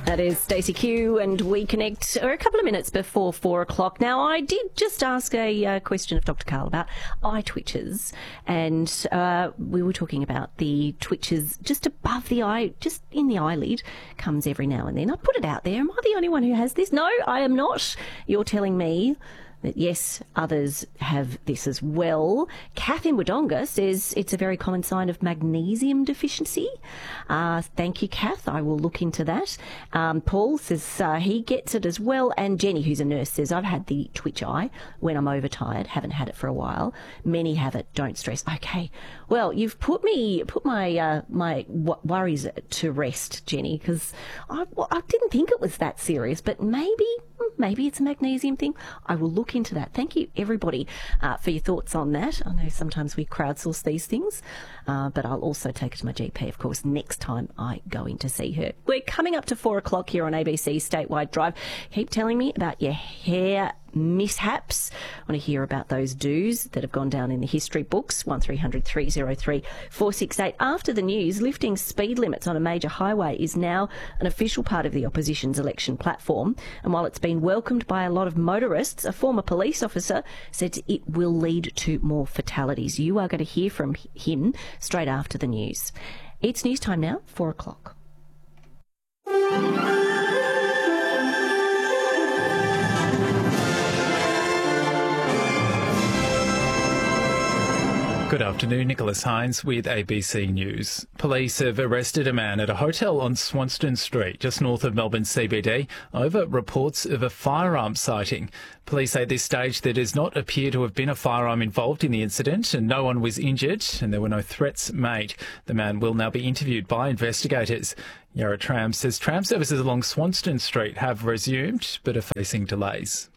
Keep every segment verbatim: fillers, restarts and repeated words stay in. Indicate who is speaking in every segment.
Speaker 1: That is Stacey Q, and we connect a couple of minutes before four o'clock. Now, I did just ask a uh, question of Doctor Karl about eye twitches, and uh, we were talking about the twitches just above the eye, just in the eyelid, comes every now and then. I put it out there. Am I the only one who has this? No, I am not. You're telling me that yes, others have this as well. Kath in Wodonga says it's a very common sign of magnesium deficiency. Uh, thank you, Kath. I will look into that. Um, Paul says uh, he gets it as well. And Jenny, who's a nurse, says, I've had the twitch eye when I'm overtired. Haven't had it for a while. Many have it. Don't stress. Okay. Well, you've put me, put my uh, my worries to rest, Jenny, because I, well, I didn't think it was that serious, but maybe, maybe it's a magnesium thing. I will look into that. Thank you, everybody, uh, for your thoughts on that. I know sometimes we crowdsource these things, uh, but I'll also take it to my G P, of course, next time I go in to see her. We're coming up to four o'clock here on A B C Statewide Drive. Keep telling me about your hair mishaps. I want to hear about those do's that have gone down in the history books. one three hundred three oh three four six eight. After the news, lifting speed limits on a major highway is now an official part of the opposition's election platform. And while it's been welcomed by a lot of motorists, a former police officer said it will lead to more fatalities. You are going to hear from him straight after the news. It's news time now, four o'clock.
Speaker 2: Good afternoon, Nicholas Hines with A B C News. Police have arrested a man at a hotel on Swanston Street, just north of Melbourne C B D, over reports of a firearm sighting. Police say at this stage there does not appear to have been a firearm involved in the incident, and no one was injured, and there were no threats made. The man will now be interviewed by investigators. Yarra Tram says tram services along Swanston Street have resumed, but are facing delays.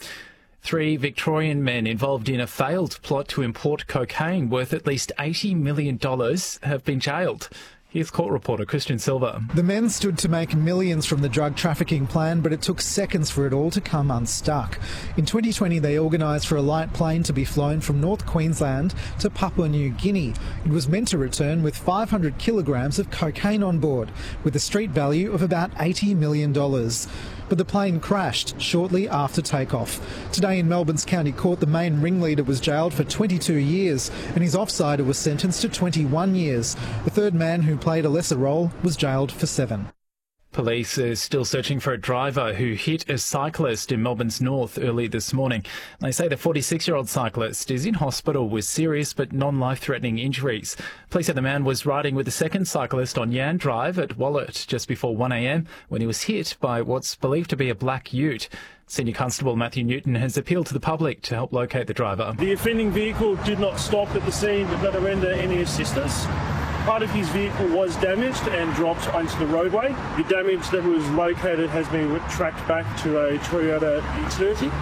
Speaker 2: Three Victorian men involved in a failed plot to import cocaine worth at least eighty million dollars have been jailed. Here's court reporter Christian Silva.
Speaker 3: The men stood to make millions from the drug trafficking plan, but it took seconds for it all to come unstuck. In twenty twenty, they organised for a light plane to be flown from North Queensland to Papua New Guinea. It was meant to return with five hundred kilograms of cocaine on board, with a street value of about eighty million dollars. But the plane crashed shortly after takeoff. Today in Melbourne's County Court, the main ringleader was jailed for twenty-two years and his offsider was sentenced to twenty-one years. The third man, who played a lesser role, was jailed for seven.
Speaker 2: Police are still searching for a driver who hit a cyclist in Melbourne's north early this morning. They say the forty-six-year-old cyclist is in hospital with serious but non-life-threatening injuries. Police say the man was riding with a second cyclist on Yan Drive at Wallet just before one a m when he was hit by what's believed to be a black ute. Senior Constable Matthew Newton has appealed to the public to help locate the driver.
Speaker 4: The offending vehicle did not stop at the scene to render any assistance. Part of his vehicle was damaged and dropped onto the roadway. The damage that was located has been tracked back to a Toyota Xfinity.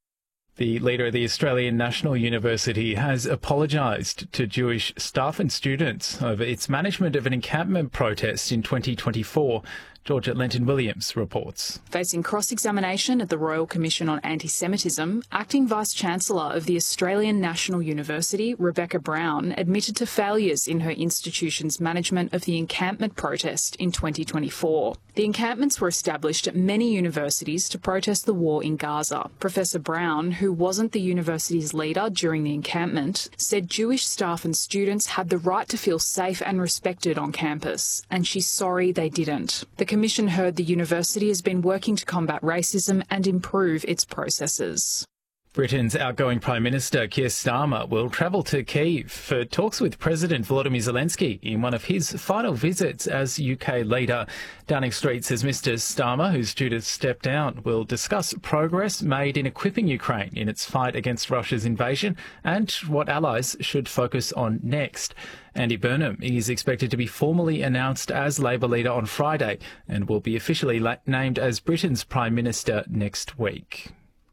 Speaker 2: The leader of the Australian National University has apologised to Jewish staff and students over its management of an encampment protest in twenty twenty-four. Georgia Lenton-Williams reports.
Speaker 5: Facing cross-examination at the Royal Commission on Anti-Semitism, Acting Vice-Chancellor of the Australian National University, Rebecca Brown, admitted to failures in her institution's management of the encampment protest in twenty twenty-four. The encampments were established at many universities to protest the war in Gaza. Professor Brown, who wasn't the university's leader during the encampment, said Jewish staff and students had the right to feel safe and respected on campus, and she's sorry they didn't. The Commission heard the university has been working to combat racism and improve its processes.
Speaker 2: Britain's outgoing Prime Minister Keir Starmer will travel to Kyiv for talks with President Volodymyr Zelensky in one of his final visits as U K leader. Downing Street says Mr Starmer, who's due to step down, will discuss progress made in equipping Ukraine in its fight against Russia's invasion and what allies should focus on next. Andy Burnham is expected to be formally announced as Labor leader on Friday and will be officially la- named as Britain's Prime Minister next week.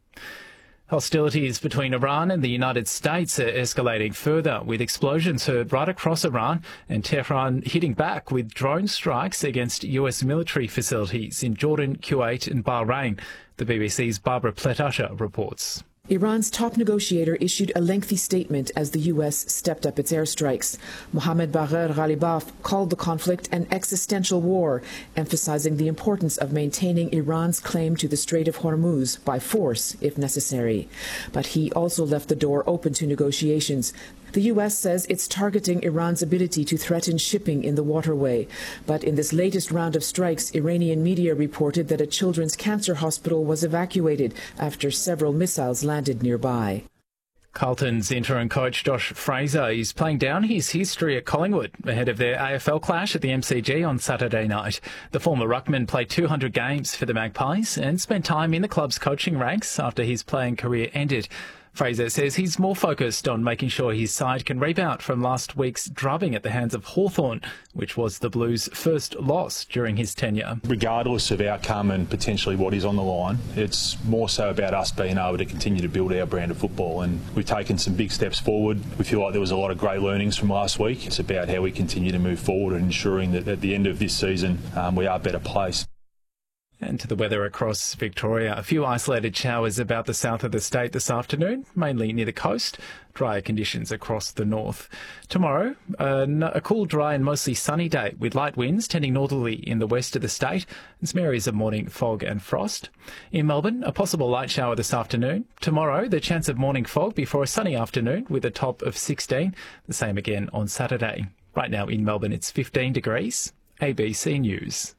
Speaker 2: Hostilities between Iran and the United States are escalating further, with explosions heard right across Iran and Tehran hitting back with drone strikes against U S military facilities in Jordan, Kuwait and Bahrain. The B B C's Barbara Pletasher reports.
Speaker 6: Iran's top negotiator issued a lengthy statement as the U S stepped up its airstrikes. Mohammad Bagher Ghalibaf called the conflict an existential war, emphasizing the importance of maintaining Iran's claim to the Strait of Hormuz by force, if necessary. But he also left the door open to negotiations. The U S says it's targeting Iran's ability to threaten shipping in the waterway. But in this latest round of strikes, Iranian media reported that a children's cancer hospital was evacuated after several missiles landed nearby.
Speaker 2: Carlton's interim coach Josh Fraser is playing down his history at Collingwood ahead of their A F L clash at the M C G on Saturday night. The former ruckman played two hundred games for the Magpies and spent time in the club's coaching ranks after his playing career ended. Fraser says he's more focused on making sure his side can rebound from last week's drubbing at the hands of Hawthorn, which was the Blues' first loss during his tenure.
Speaker 7: Regardless of outcome and potentially what is on the line, it's more so about us being able to continue to build our brand of football, and we've taken some big steps forward. We feel like there was a lot of great learnings from last week. It's about how we continue to move forward and ensuring that at the end of this season um, we are better placed.
Speaker 2: And to the weather across Victoria. A few isolated showers about the south of the state this afternoon, mainly near the coast. Drier conditions across the north. Tomorrow, uh, a cool, dry and mostly sunny day with light winds tending northerly in the west of the state and some areas of morning fog and frost. In Melbourne, a possible light shower this afternoon. Tomorrow, the chance of morning fog before a sunny afternoon with a top of sixteen. The same again on Saturday. Right now in Melbourne, it's fifteen degrees. A B C News.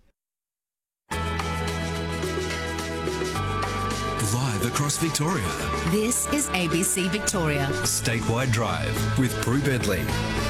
Speaker 8: Live across Victoria.
Speaker 9: This is A B C Victoria.
Speaker 8: Statewide Drive with Prue Bedley.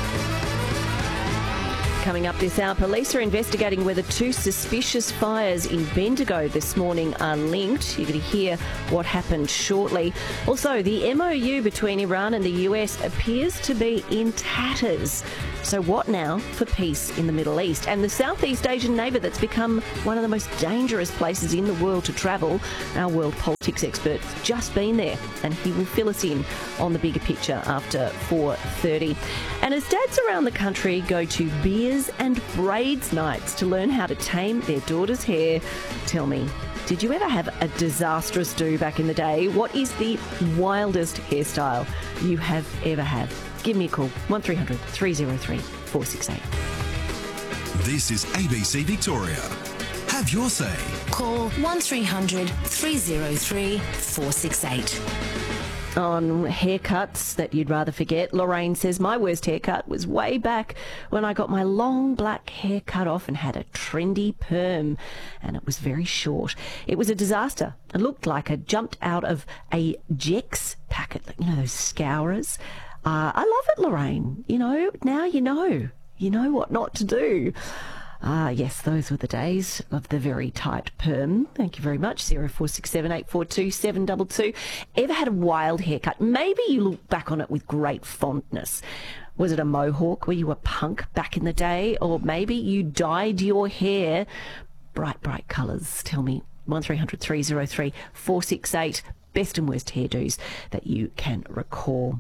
Speaker 1: Coming up this hour, police are investigating whether two suspicious fires in Bendigo this morning are linked. You're going to hear what happened shortly. Also, the M O U between Iran and the U S appears to be in tatters. So what now for peace in the Middle East? And the Southeast Asian neighbour that's become one of the most dangerous places in the world to travel. Our world politics expert's just been there, and he will fill us in on the bigger picture after four thirty. And as dads around the country go to beers and braids nights to learn how to tame their daughter's hair, tell me, did you ever have a disastrous do back in the day? What is the wildest hairstyle you have ever had? Give me a call, one three hundred three oh three four six eight.
Speaker 8: This is A B C Victoria. Have your say.
Speaker 9: Call one three hundred three oh three four six eight.
Speaker 1: On haircuts that you'd rather forget, Lorraine says, my worst haircut was way back when I got my long black hair cut off and had a trendy perm, and it was very short. It was a disaster. It looked like I jumped out of a Jex packet, you know, those scourers. Uh, I love it, Lorraine. You know, now you know. You know what not to do. Ah, yes, those were the days of the very tight perm. Thank you very much. zero four six seven eight four two seven two two. Ever had a wild haircut? Maybe you look back on it with great fondness. Was it a mohawk? Were you a punk back in the day? Or maybe you dyed your hair bright, bright colours. Tell me, one three hundred three oh three four six eight. Best and worst hairdos that you can recall.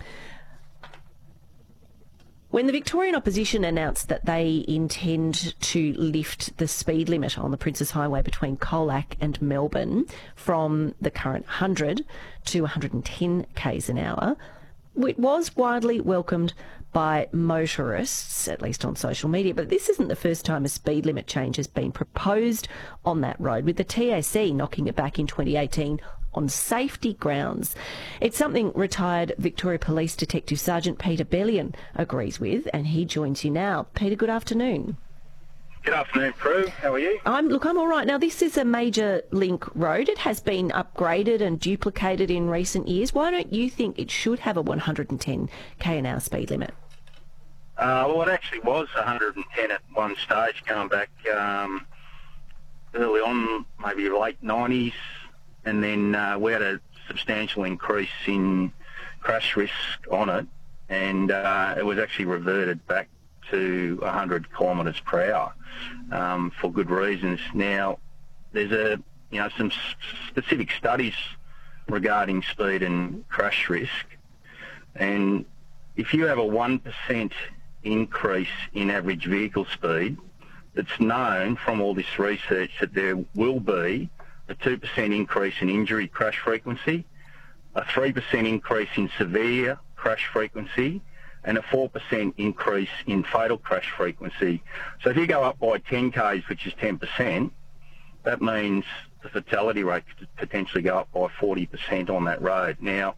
Speaker 1: When the Victorian opposition announced that they intend to lift the speed limit on the Princes Highway between Colac and Melbourne from the current one hundred to one hundred ten kays an hour, it was widely welcomed by motorists, at least on social media. But this isn't the first time a speed limit change has been proposed on that road, with the T A C knocking it back in twenty eighteen on safety grounds. It's something retired Victoria Police Detective Sergeant Peter Bellion agrees with, and he joins you now. Peter, good afternoon.
Speaker 10: Good afternoon, Prue. How are you?
Speaker 1: I'm, look, I'm all right. Now, this is a major link road. It has been upgraded and duplicated in recent years. Why don't you think it should have a one hundred ten k an hour speed limit?
Speaker 10: Uh, well, it actually was one hundred ten at one stage, going back um, early on, maybe late nineties. And then uh, we had a substantial increase in crash risk on it, and uh, it was actually reverted back to one hundred kilometres per hour um, for good reasons. Now, there's a you know some specific studies regarding speed and crash risk, and if you have a one percent increase in average vehicle speed, it's known from all this research that there will be a two percent increase in injury crash frequency, a three percent increase in severe crash frequency, and a four percent increase in fatal crash frequency. So if you go up by ten kays, which is ten percent, that means the fatality rate could potentially go up by forty percent on that road. Now,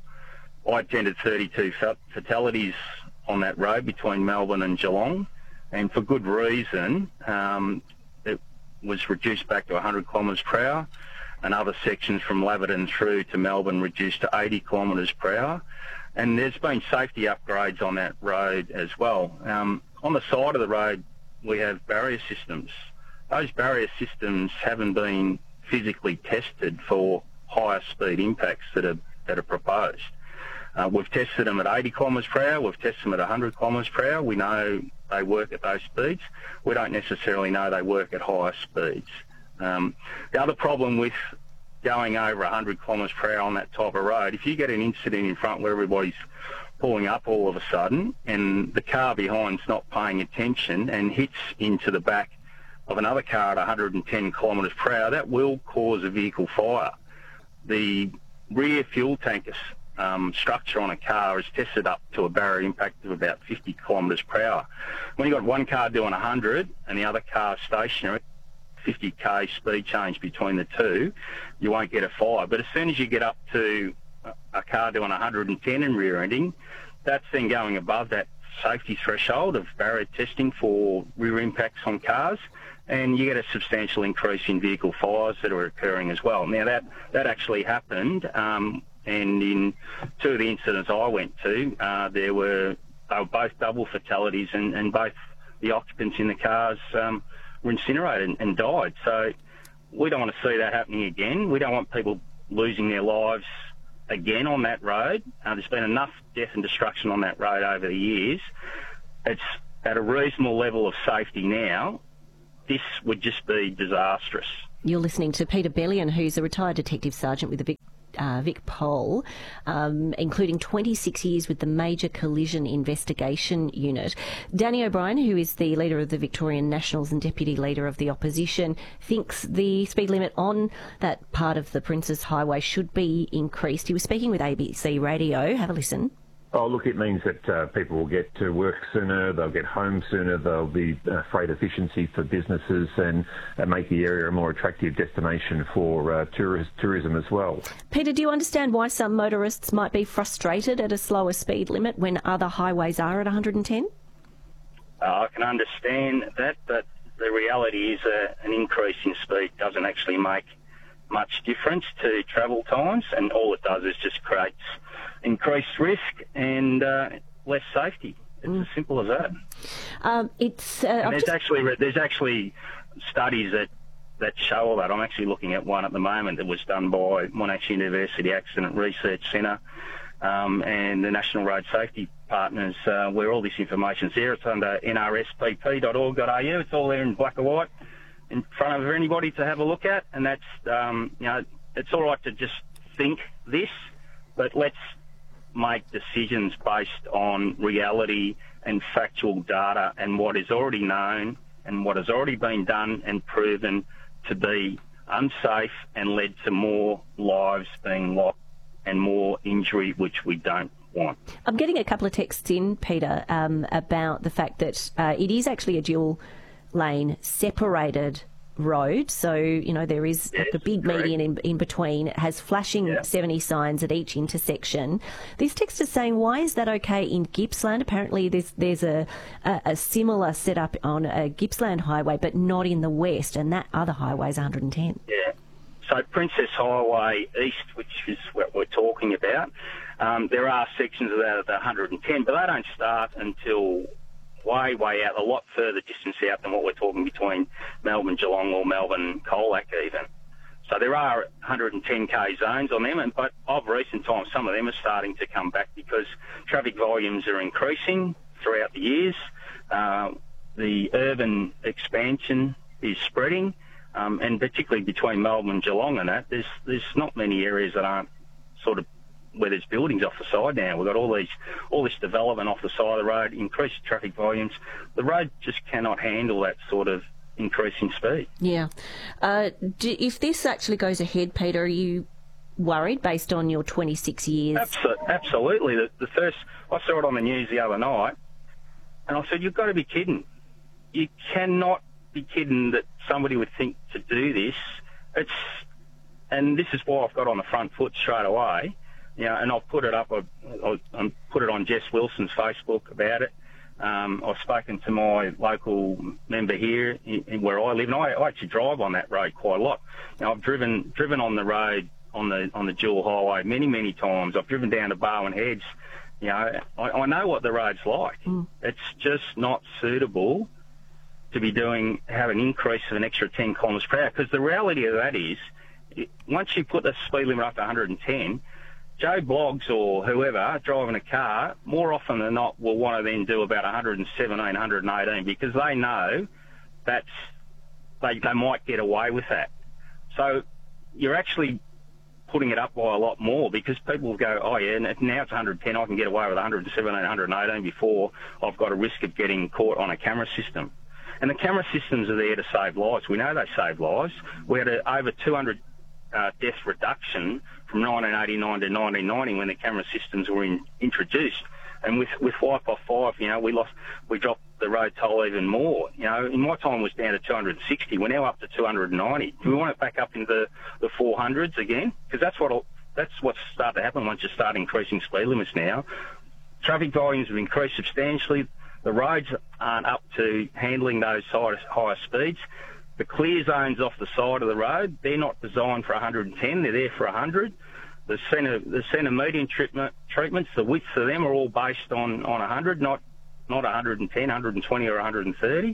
Speaker 10: I attended thirty-two fatalities on that road between Melbourne and Geelong, and for good reason. Um, it was reduced back to one hundred kilometres per hour, and other sections from Laverton through to Melbourne reduced to eighty kilometres per hour. And there's been safety upgrades on that road as well. Um, on the side of the road, we have barrier systems. Those barrier systems haven't been physically tested for higher speed impacts that are that are proposed. Uh, we've tested them at eighty kilometres per hour. We've tested them at one hundred kilometres per hour. We know they work at those speeds. We don't necessarily know they work at higher speeds. Um, the other problem with going over one hundred kilometres per hour on that type of road, if you get an incident in front where everybody's pulling up all of a sudden and the car behind's not paying attention and hits into the back of another car at one hundred ten kilometres per hour, that will cause a vehicle fire. The rear fuel tanker um, structure on a car is tested up to a barrier impact of about fifty kilometres per hour. When you've got one car doing one hundred and the other car stationary, fifty k speed change between the two, you won't get a fire. But as soon as you get up to a car doing one hundred ten and rear-ending, that's then going above that safety threshold of barrier testing for rear impacts on cars, and you get a substantial increase in vehicle fires that are occurring as well. Now, that, that actually happened, um, and in two of the incidents I went to, uh, there were, they were both double fatalities, and, and both the occupants in the cars um, were incinerated and, and died. So we don't want to see that happening again. We don't want people losing their lives again on that road. Uh, there's been enough death and destruction on that road over the years. It's at a reasonable level of safety now. This would just be disastrous.
Speaker 1: You're listening to Peter Bellion, who's a retired detective sergeant with the Vic, uh, Vic Pol, um, including twenty-six years with the Major Collision Investigation Unit. Danny O'Brien, who is the leader of the Victorian Nationals and deputy leader of the opposition, thinks the speed limit on that part of the Princes Highway should be increased. He was speaking with A B C Radio. Have a listen.
Speaker 11: Oh, look, it means that uh, people will get to work sooner, they'll get home sooner, there'll be uh, freight efficiency for businesses, and uh, make the area a more attractive destination for uh, tourist, tourism as well.
Speaker 1: Peter, do you understand why some motorists might be frustrated at a slower speed limit when other highways are at one hundred ten?
Speaker 10: Uh, I can understand that, but the reality is uh, an increase in speed doesn't actually make much difference to travel times, and all it does is just creates increased risk and uh, less safety. It's mm. as simple as that.
Speaker 1: Um, it's uh,
Speaker 10: and there's
Speaker 1: just...
Speaker 10: actually there's actually studies that that show all that. I'm actually looking at one at the moment that was done by Monash University Accident Research Centre um, and the National Road Safety Partners, uh, where all this information's there. It's under N R S P P dot org dot A U. It's all there in black and white in front of anybody to have a look at, and that's um, you know it's all right to just think this, but let's make decisions based on reality and factual data and what is already known and what has already been done and proven to be unsafe and led to more lives being lost and more injury, which we don't want.
Speaker 1: I'm getting a couple of texts in, Peter, um, about the fact that uh, it is actually a dual lane separated road, so you know there is yes, a big correct. median in, in between. It has flashing yeah. seventy signs at each intersection. This text is saying, why is that okay in Gippsland? Apparently there's there's a, a, a similar setup on a Gippsland highway, but not in the west, and that other highway is one hundred ten.
Speaker 10: Yeah, so Princess Highway East, which is what we're talking about, um, there are sections of that at the one hundred ten, but they don't start until way, way out, a lot further distance out than what we're talking between Melbourne, Geelong or Melbourne, Colac even. So there are one hundred ten k zones on them, and, but of recent times some of them are starting to come back because traffic volumes are increasing throughout the years. Uh, the urban expansion is spreading, um, and particularly between Melbourne and Geelong and that, there's, there's not many areas that aren't sort of where there's buildings off the side now. We've got all these, all this development off the side of the road, increased traffic volumes. The road just cannot handle that sort of increasing speed.
Speaker 1: Yeah. Uh, do, if this actually goes ahead, Peter, are you worried based on your twenty-six years?
Speaker 10: Absolutely. Absolutely. The, the first, I saw it on the news the other night, and I said, you've got to be kidding. You cannot be kidding that somebody would think to do this. It's, and this is why I've got on the front foot straight away. You know, and I've put it up, I've, I've put it on Jess Wilson's Facebook about it. Um, I've spoken to my local member here in, in where I live, and I, I actually drive on that road quite a lot. You know, I've driven driven on the road on the on the dual highway many many times. I've driven down to Barwon Heads. You know, I, I know what the road's like. Mm. It's just not suitable to be doing have an increase of an extra ten kilometres per hour. Because the reality of that is, once you put the speed limit up to one hundred ten. Joe Bloggs or whoever driving a car, more often than not, will want to then do about one hundred seventeen, one hundred eighteen because they know that's they, they might get away with that. So you're actually putting it up by a lot more because people go, oh yeah, now it's one hundred ten, I can get away with one hundred seventeen, one hundred eighteen before I've got a risk of getting caught on a camera system. And the camera systems are there to save lives. We know they save lives. We had a, over two hundred uh, death reduction from nineteen eighty-nine to nineteen ninety when the camera systems were in, introduced. And with, with Wipe Off five, you know, we lost, we dropped the road toll even more. You know, in my time it was down to two hundred sixty. We're now up to two hundred ninety. Do we want it back up into the, the four hundreds again? Because that's what that's what's starting to happen once you start increasing speed limits now. Traffic volumes have increased substantially. The roads aren't up to handling those higher speeds. The clear zones off the side of the road, they're not designed for one hundred ten, they're there for one hundred. The centre, the centre median treatment, treatments, the widths of them are all based on, on one hundred, not not one hundred ten, one hundred twenty or one hundred thirty.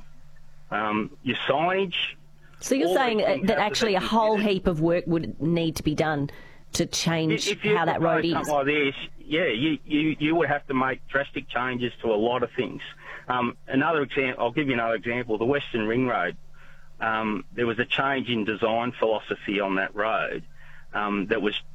Speaker 10: Um, your signage...
Speaker 1: So you're saying that actually a whole heap of work would need to be done to change
Speaker 10: if, if
Speaker 1: how that road is?
Speaker 10: Something like this, yeah, you, you, you would have to make drastic changes to a lot of things. Um, another example, I'll give you another example, the Western Ring Road. Um, there was a change in design philosophy on that road um, that was